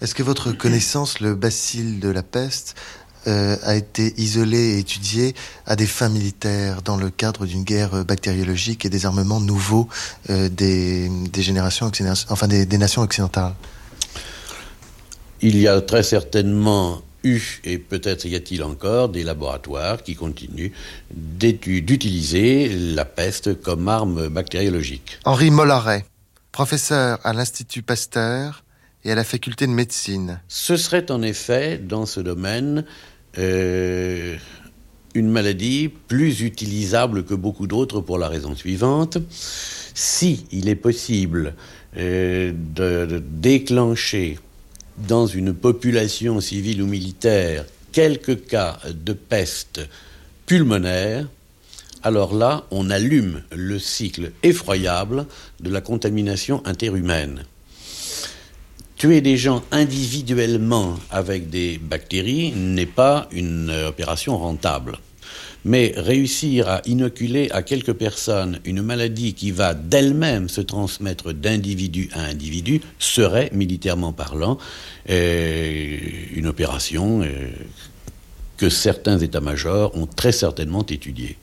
Est-ce que votre connaissance, le bacille de la peste, a été isolé et étudié à des fins militaires dans le cadre d'une guerre bactériologique et des armements nouveaux des générations enfin des nations occidentales? Il y a très certainement eu, et peut-être y a-t-il encore, des laboratoires qui continuent d'utiliser la peste comme arme bactériologique. Henri Mollaret, professeur à l'Institut Pasteur et à la faculté de médecine. Ce serait en effet, dans ce domaine, une maladie plus utilisable que beaucoup d'autres pour la raison suivante. Si il est possible de déclencher dans une population civile ou militaire quelques cas de peste pulmonaire, alors là, on allume le cycle effroyable de la contamination interhumaine. Tuer des gens individuellement avec des bactéries n'est pas une opération rentable. Mais réussir à inoculer à quelques personnes une maladie qui va d'elle-même se transmettre d'individu à individu serait, militairement parlant, une opération que certains états-majors ont très certainement étudiée.